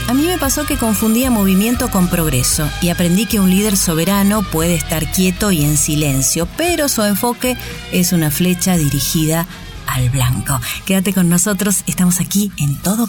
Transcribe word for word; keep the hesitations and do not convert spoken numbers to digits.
A mí me pasó que confundía movimiento con progreso y aprendí que un líder soberano puede estar quieto y en silencio, pero su enfoque es una flecha dirigida al blanco. Quédate con nosotros, estamos aquí en Todo